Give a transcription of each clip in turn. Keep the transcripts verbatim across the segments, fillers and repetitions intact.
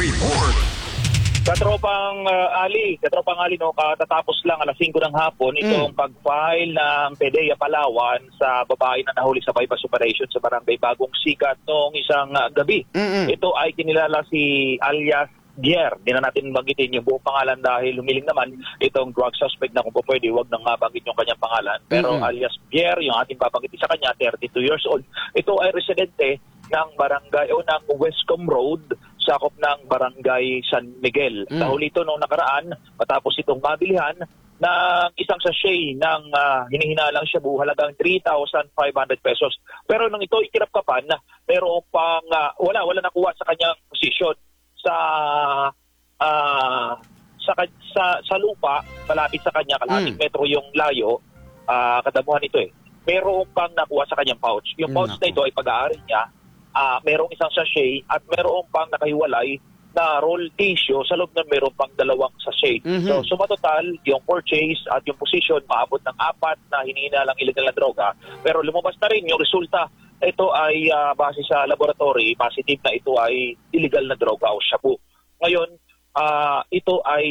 Report. Katropang uh, Ali, katropang Ali, no, katatapos lang alas singko ng hapon itong mm. pag-file ng PDEA Palawan sa babae na nahuli sa bypass operation sa barangay Bagong Sikat noong isang uh, gabi. Mm-mm. Ito ay kinilala si alias Gier. Hindi na natin banggitin yung buong pangalan dahil humiling naman itong drug suspect na kung po pwede, huwag nang mabanggit yung kanyang pangalan. Pero mm-hmm. alias Gier, yung ating babanggitin sa kanya, thirty-two years old. Ito ay residente ng barangay o ng Westcom Road, sakop ng barangay San Miguel. Mm. Dahil ito noong nakaraan, matapos itong mabilihan ng isang sachet ng uh, hinihinalang shabu halagang three thousand five hundred pesos. Pero nung ito ikinapkapan, meron pang uh, wala, wala nakuha sa kanyang posisyon sa uh, sa, sa sa lupa, malapit sa kanya, kalating mm. metro yung layo, uh, kadamuhan ito eh. Meron pang nakuha sa kanyang pouch. Yung pouch mm. na ito ay pag-aari niya. Uh, merong isang sachet at merong pang nakahiwalay na roll tissue. Sa loob nun meron pang dalawang sachet. Mm-hmm. So, sumatotal, yung purchase at yung position maabot ng apat na hinihinalang illegal na droga. Pero lumabas na rin yung resulta. Ito ay uh, base sa laboratory, positive na ito ay illegal na droga o shabu. Ngayon, uh, ito ay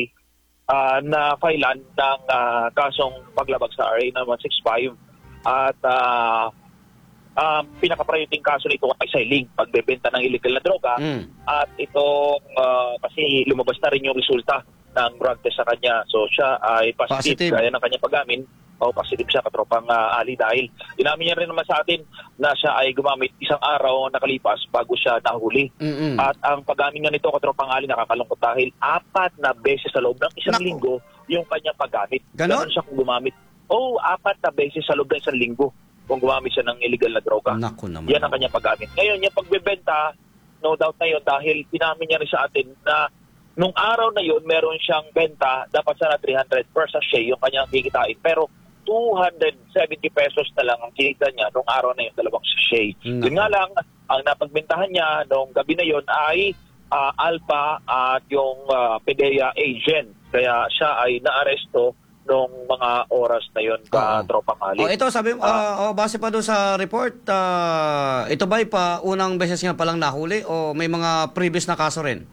uh, na-filean ng uh, kasong paglabag sa R A one sixty-five at uh, Um, pinaka-priority kaso nito ay selling, pagbebenta ng illegal na droga. Mm. At itong, uh, kasi lumabas na rin yung resulta ng drug test sa kanya. So siya ay positive, positive. Kaya ng kanyang paggamin. O positive siya, katropang uh, Ali, dahil inamin niya rin naman sa atin na siya ay gumamit isang araw nakalipas bago siya nahuli. Mm-mm. At ang paggamin niya nito, katropang Ali, nakakalungkot dahil apat na beses sa loob ng isang Naku. linggo yung kanyang paggamit. Ganon? Ganon siya kung gumamit. Oh, apat na beses sa loob ng isang linggo kung gumamit siya ng illegal na droga. Naku naman. Yan ang kanyang paggamit. Ngayon, yung pagbebenta, no doubt na yun, dahil pinamin niya rin sa atin na nung araw na yun, meron siyang benta, dapat sana three hundred per sachet yung kanyang kikitain. Pero two hundred seventy pesos na lang ang kinita niya nung araw na yun, dalawang sachet. Naku. Yun nga lang, ang napagbentahan niya nung gabi na yun ay uh, Alpha at yung uh, PDEA agent. Kaya siya ay naaresto nung mga oras na yun ka oh. tropang Ali. Oh, ito sabi mo, uh, uh, oh, base pa doon sa report, uh, ito ba'y pa unang beses nga palang nahuli o may mga previous na kaso rin?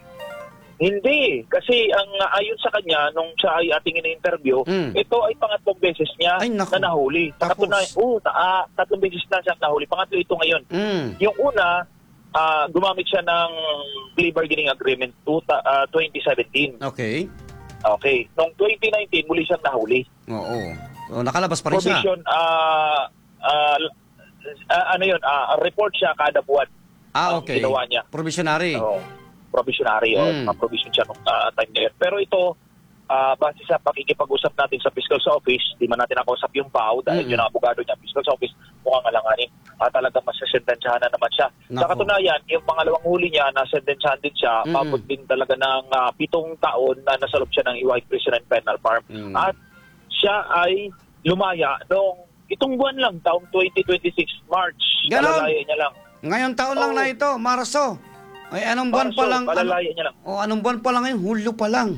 Hindi, kasi ang uh, ayon sa kanya nung siya ay ating in-interview, mm. ito ay pangatlong beses niya ay, na nahuli. Pangatlo na, oh, uh, tatlong beses na siya nahuli. Pangatlo ito ngayon. Mm. Yung una, uh, gumamit siya ng plea bargaining agreement to, uh, twenty seventeen. Okay. Okay. Noong twenty nineteen, muli siyang nahuli. Oo. So, nakalabas pa rin Provision, siya. Uh, uh, uh, ano yun, uh, report siya kada buwan. Ah, okay. Ginawa niya. Provisionary. Oo. Provisionary. Mm. O, provision siya nung uh, time na yun. Pero ito, uh, base sa pakikipag-usap natin sa fiscal sa office, di man natin nakausap yung P A O dahil mm. yung abogado niya, fiscal sa office, mukhang alanganin. Uh, talagang masasentensyahan na naman siya. Naku. Sa katunayan, yung pangalawang huli niya, nasentensyahan din siya, mm. mabot din talaga ng uh, pitong taon na nasa loob siya ng Iway Prison and Penal Farm. Mm. At siya ay lumaya noong itong buwan lang, taong twenty twenty-six, March. Palalaya niya lang. Ngayon taon oh. lang na ito, Marso. Ay, anong buwan Marso, pa lang? Palalaya ano, niya lang. Oh, anong buwan pa lang ngayon? Hulyo pa lang.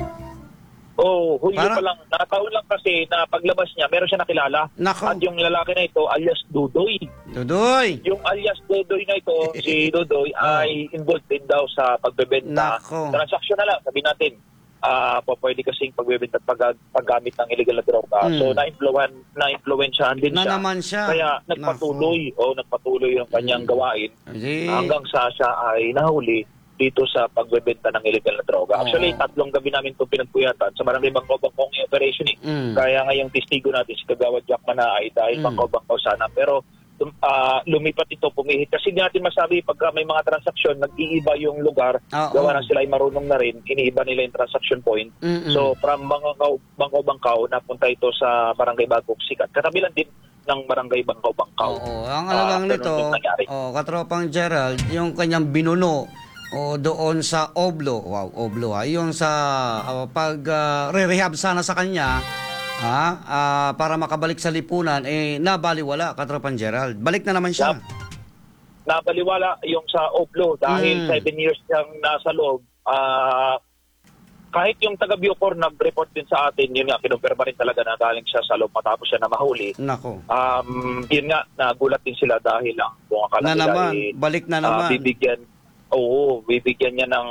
Oh, Hulyo Para... pa lang. Nakataon lang kasi na paglabas niya, meron siya nakilala. Nako. At yung lalaki na ito, alias Dudoy. Dudoy. Yung alias Dudoy na ito, si Dudoy, oh. ay involved din daw sa pagbebenta. Nako. Transaction na lang, sabihin natin. Uh, pwede kasing pagbebenta at pag, paggamit ng illegal na droga. Mm. So, na-influence, na-influensyahan din na siya. Naman siya. Kaya nagpatuloy, o oh, nagpatuloy yung kanyang mm. gawain. Ay. Hanggang sa siya ay nahuli dito sa pagbebenta ng illegal na droga. Oh. Actually, tatlong gabi namin itong pinagpuyatan sa barangay Bangko-Bangkong operation. Eh. Mm. Kaya ngayong testigo natin si Kagawad Jack Manaay dahil mm. Bangko-Bangko sana. Pero uh, lumipat ito, pumihit. Kasi natin masabi, pagka may mga transaksyon, nag-iiba yung lugar, oh, gawa na sila ay marunong na rin, iniiba nila yung transaction point. Mm-mm. So, from Bangko-Bangko, napunta ito sa barangay Bagong Sikat. Katabi lang din ng barangay Bangko-Bangko. Oo, ang alagang uh, nito, oh, katropang Gerald, yung kanyang binuno, o doon sa Oblo, wow, Oblo ha, yung sa uh, pag uh, re-rehab sana sa kanya, ha, uh, para makabalik sa lipunan, eh, nabaliwala, Katropan Gerald. Balik na naman siya. Nabaliwala yung sa Oblo dahil mm. seven years siyang nasa loob. Uh, kahit yung taga-Bucor nag-report din sa atin, yun nga, kinumpirma rin talaga na galing siya sa loob matapos siya na mahuli. Nako. Um, yun nga, nagulat din sila dahil lang kung akala na nila naman, eh, balik na naman. Uh, bibigyan Oo, bibigyan niya ng